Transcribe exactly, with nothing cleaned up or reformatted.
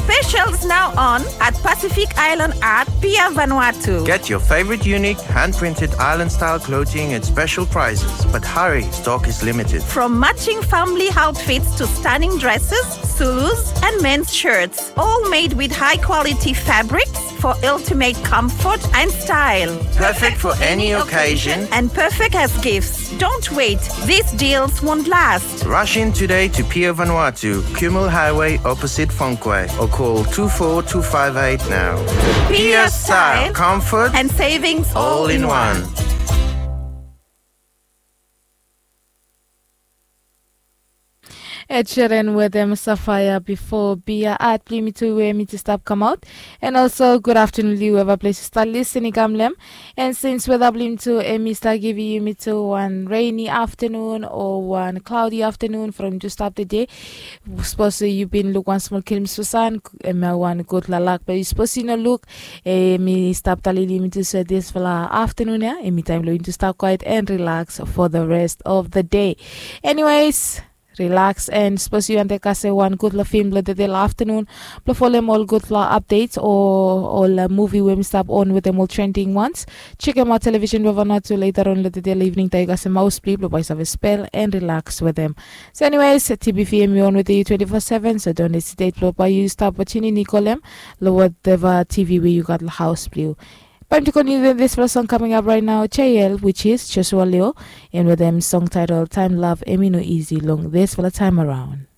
Specials now on at Pacific Island Art, Pia Vanuatu. Get your favorite unique hand-printed island-style clothing at special prices. But hurry, stock is limited. From matching family outfits to stunning dresses, sulus, and men's shirts, all made with high-quality fabrics for ultimate comfort and style. Perfect for any occasion and perfect as gifts. Don't wait. These deals won't last. Rush in today to Pia Vanuatu, Kumul Highway opposite Funkwe, or call two four two five eight now. Pia style, comfort, and savings all in one. Ed Sheeran with them Sapphire before Bia at play me to where me to stop come out. And also good afternoon whoever place to start listening gamlem. And since we're blim to a Mister give you me to one rainy afternoon or one cloudy afternoon from to start the day. Suppose you've been look one small kilm susan and one good lalak but you suppose you know look a me stop tali me to say this for afternoon yeah and me time going to stop quiet and relax for the rest of the day. Anyways, relax and suppose you and take say one good la film the day afternoon plus follow them all good la updates or all uh, movie we stop on with them all trending ones. Check them out television we not to later on the day evening take us a mouse play boys have a spell and relax with them. So anyways T B V M on with you twenty-four seven so don't hesitate by you stop watching Nicolem whatever T V where you got the house play. Time to continue this first song coming up right now, J L, which is Joshua Leo, and with them song titled Time Love Emino Easy Long. This for the time around.